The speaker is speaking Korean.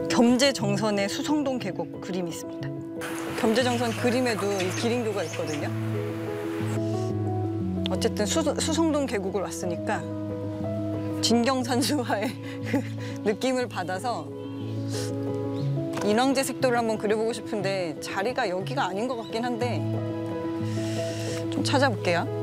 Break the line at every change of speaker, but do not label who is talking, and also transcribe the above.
겸재정선의 수성동 계곡 그림이 있습니다. 겸재정선 그림에도 이 기린교가 있거든요. 어쨌든 수성동 계곡을 왔으니까 진경산수화의 그 느낌을 받아서 인왕제 색도를 한번 그려보고 싶은데 자리가 여기가 아닌 것 같긴 한데 좀 찾아볼게요.